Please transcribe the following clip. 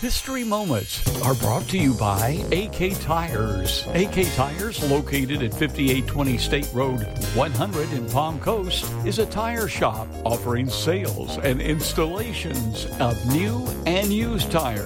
History Moments are brought to you by AK Tires. AK Tires, located at 5820 State Road 100 in Palm Coast, is a tire shop offering sales and installations of new and used tires.